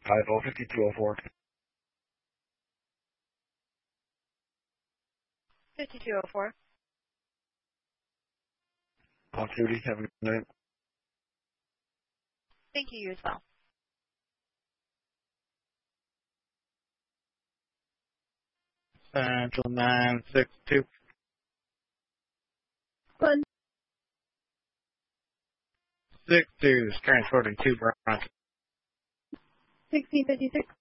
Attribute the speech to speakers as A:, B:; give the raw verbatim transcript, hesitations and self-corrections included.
A: Title fifty-two oh four.
B: fifty-two oh four.
A: Off duty, have a good night.
B: Thank you, you as well.
C: Central nine six two.
D: One.
C: Six two is transporting two Bronx.
D: sixteen fifty-six.